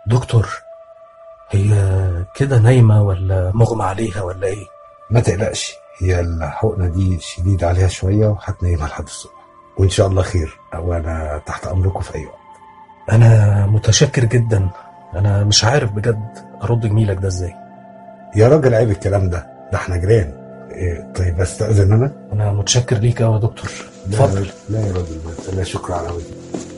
دكتور، هي كده نايمة ولا مغمى عليها ولا ايه؟ ما تقلقش، هي الحقنة دي شديد عليها شوية وهتنيمها لحد الصبح، وإن شاء الله خير، وأنا تحت أمركم في أي وقت. انا متشكر جدا. انا مش عارف بجد ارد جميلك ده ازاي. يا راجل عيب الكلام ده احنا جيران. إيه طيب استأذن أنا؟ انا متشكر ليك أوي يا دكتور. لا اتفضل. لا يا راجل، لا شكر على وجهي.